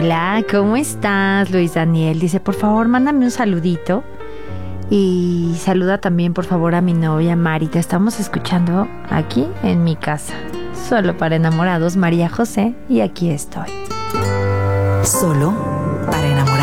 Hola, ¿cómo estás, Luis Daniel? Dice, por favor, mándame un saludito. Y saluda también, por favor, a mi novia Mari. Te estamos escuchando aquí en mi casa. Solo para enamorados, María José. Y aquí estoy. Solo para enamorados.